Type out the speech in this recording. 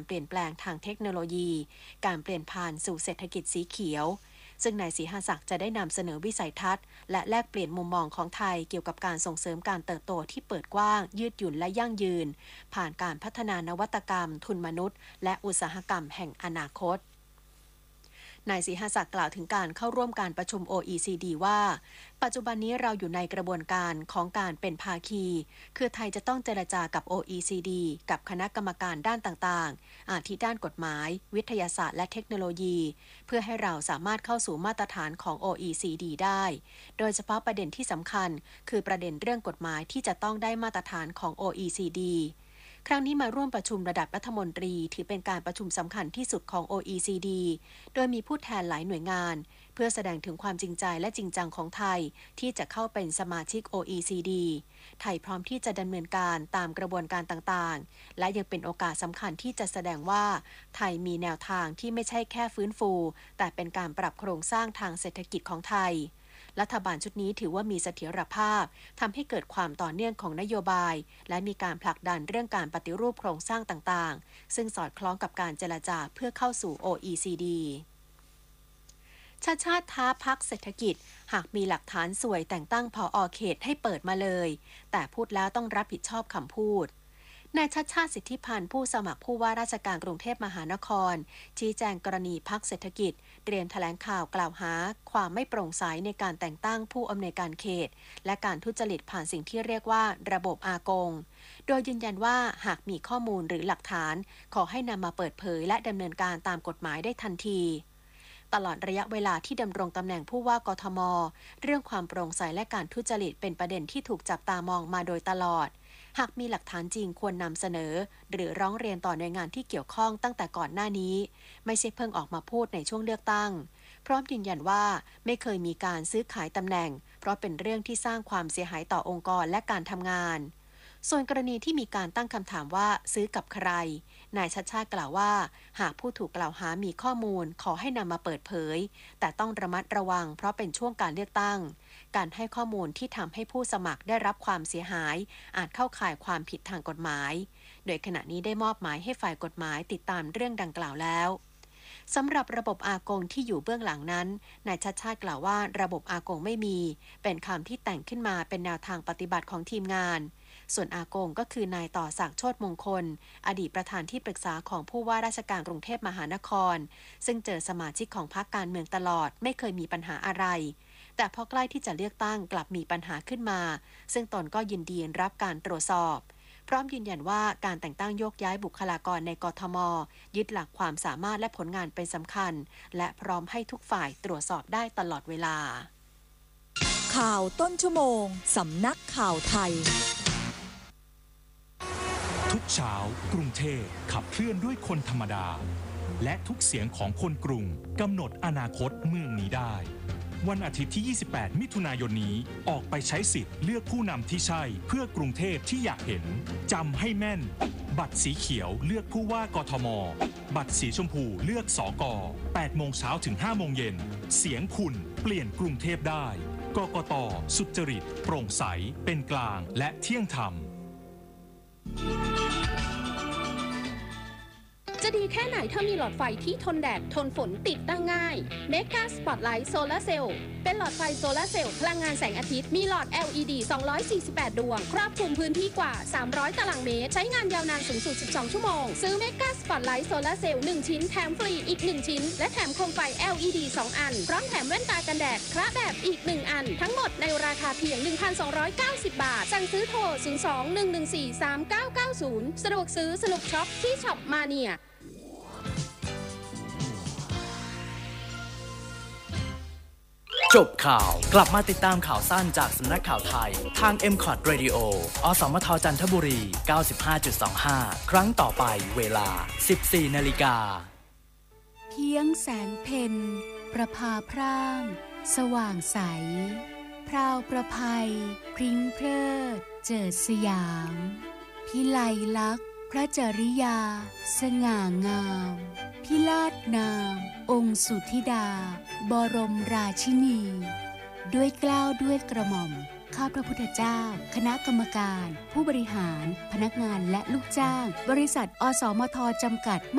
เปลี่ยนแปลงทางเทคโนโลยี การเปลี่ยนผ่านสู่เศรษฐกิจสีเขียวซึ่งนายศรีหศักดิ์จะได้นำเสนอวิสัยทัศน์และแลกเปลี่ยนมุมมองของไทยเกี่ยวกับการส่งเสริมการเติบโตที่เปิดกว้างยืดหยุ่นและยั่งยืนผ่านการพัฒนานวัตกรรมทุนมนุษย์และอุตสาหกรรมแห่งอนาคตนายศรีหศักดิ์กล่าวถึงการเข้าร่วมการประชุม OECD ว่าปัจจุบันนี้เราอยู่ในกระบวนการของการเป็นภาคีคือไทยจะต้องเจรจากับ OECD กับคณะกรรมการด้านต่างๆอาทิด้านกฎหมายวิทยาศาสตร์และเทคโนโลยีเพื่อให้เราสามารถเข้าสู่มาตรฐานของ OECD ได้โดยเฉพาะประเด็นที่สำคัญคือประเด็นเรื่องกฎหมายที่จะต้องได้มาตรฐานของ OECDครั้งนี้มาร่วมประชุมระดับรัฐมนตรีถือเป็นการประชุมสำคัญที่สุดของ OECD โดยมีผู้แทนหลายหน่วยงานเพื่อแสดงถึงความจริงใจและจริงจังของไทยที่จะเข้าเป็นสมาชิก OECD ไทยพร้อมที่จะดำเนินการตามกระบวนการต่างๆและยังเป็นโอกาสสำคัญที่จะแสดงว่าไทยมีแนวทางที่ไม่ใช่แค่ฟื้นฟูแต่เป็นการปรับโครงสร้างทางเศรษฐกิจของไทยรัฐบาลชุดนี้ถือว่ามีเสถียรภาพทำให้เกิดความต่อเนื่องของนโยบายและมีการผลักดันเรื่องการปฏิรูปโครงสร้างต่างๆซึ่งสอดคล้องกับการเจรจาเพื่อเข้าสู่ OECD ชาติท้าพรรคเศรษฐกิจหากมีหลักฐานสวยแต่งตั้งผอ.เขตให้เปิดมาเลยแต่พูดแล้วต้องรับผิดชอบคำพูดนายชัชชาติสิทธิพันธ์ผู้สมัครผู้ว่าราชการกรุงเทพมหานครชี้แจงกรณีพรรคเศรษฐกิจเตรียมแถลงข่าวกล่าวหาความไม่โปร่งใสในการแต่งตั้งผู้อำนวยการเขตและการทุจริตผ่านสิ่งที่เรียกว่าระบบอากงโดยยืนยันว่าหากมีข้อมูลหรือหลักฐานขอให้นำมาเปิดเผยและดำเนินการตามกฎหมายได้ทันทีตลอดระยะเวลาที่ดำรงตำแหน่งผู้ว่ากทม.เรื่องความโปร่งใสและการทุจริตเป็นประเด็นที่ถูกจับตามองมาโดยตลอดหากมีหลักฐานจริงควรนำเสนอหรือร้องเรียนต่อหน่วยงานที่เกี่ยวข้องตั้งแต่ก่อนหน้านี้ไม่ใช่เพิ่งออกมาพูดในช่วงเลือกตั้งพร้อมยืนยันว่าไม่เคยมีการซื้อขายตำแหน่งเพราะเป็นเรื่องที่สร้างความเสียหายต่อองค์กรและการทำงานส่วนกรณีที่มีการตั้งคำถามว่าซื้อกับใครนายชัชชาติกล่าวว่าหากผู้ถูกกล่าวหามีข้อมูลขอให้นำมาเปิดเผยแต่ต้องระมัดระวังเพราะเป็นช่วงการเลือกตั้งการให้ข้อมูลที่ทำให้ผู้สมัครได้รับความเสียหายอาจเข้าข่ายความผิดทางกฎหมายโดยขณะนี้ได้มอบหมายให้ฝ่ายกฎหมายติดตามเรื่องดังกล่าวแล้วสำหรับระบบอากงที่อยู่เบื้องหลังนั้นนายชัชชาติกล่าวว่าระบบอากงไม่มีเป็นคำที่แต่งขึ้นมาเป็นแนวทางปฏิบัติของทีมงานส่วนอากงก็คือนายต่อศักดิ์โชติมงคลอดีตประธานที่ปรึกษาของผู้ว่าราชการกรุงเทพมหานครซึ่งเจอสมาชิกของพรรคการเมืองตลอดไม่เคยมีปัญหาอะไรแต่พอใกล้ที่จะเลือกตั้งกลับมีปัญหาขึ้นมาซึ่งตนก็ยินดีรับการตรวจสอบพร้อมยืนยันว่าการแต่งตั้งโยกย้ายบุคลากรในกทม.ยึดหลักความสามารถและผลงานเป็นสำคัญและพร้อมให้ทุกฝ่ายตรวจสอบได้ตลอดเวลาข่าวต้นชั่วโมงสำนักข่าวไทยทุกเช้ากรุงเทพขับเคลื่อนด้วยคนธรรมดาและทุกเสียงของคนกรุงกำหนดอนาคตเมืองนี้ได้วันอาทิตย์ที่ 28 มิถุนายนนี้ออกไปใช้สิทธิ์เลือกผู้นำที่ใช่เพื่อกรุงเทพที่อยากเห็นจำให้แม่นบัตรสีเขียวเลือกผู้ว่ากทม.บัตรสีชมพูเลือกสก8 โมงเช้าถึง 5 โมงเย็นเสียงคุณเปลี่ยนกรุงเทพได้กกต.สุจริตโปร่งใสเป็นกลางและเที่ยงธรรมจะดีแค่ไหนถ้ามีหลอดไฟที่ทนแดดทนฝนติดตั้งง่าย Mega Spotlight Solar Cell เป็นหลอดไฟโซลาร์เซลล์พลังงานแสงอาทิตย์มีหลอด LED 248 ดวงครอบคลุมพื้นที่กว่า300ตารางเมตรใช้งานยาวนานสูงสุด12ชั่วโมงซื้อ Mega Spotlight Solar Cell 1 ชิ้นแถมฟรีอีก1ชิ้นและแถมโคมไฟ LED 2 อันพร้อมแถมแว่นตากันแดดคระแบบอีก1อันทั้งหมดในราคาเพียง 1,290 บาทสั่งซื้อโทร 02-114-3990 สะดวกซื้อสนุกช็อปที่ช็อปมาเนียจบข่าวกลับมาติดตามข่าวสั้นจากสำนักข่าวไทยทาง MCOT Radio อสมทจันทบุรี 95.25 ครั้งต่อไปเวลา 14 นาฬิกาเพียงแสงเพ็ญประภาพร่างสว่างใสพราวประภัยพริ้งเพลิดเจิดสยามพิไลลักษณ์พระจริยาสง่างามพิลาศนามองค์สุธิดาบรมราชินีด้วยเกล้าด้วยกระหม่อมข้าพระพุทธเจ้าคณะกรรมการผู้บริหารพนักงานและลูกจ้างบริษัทอสมทจำกัด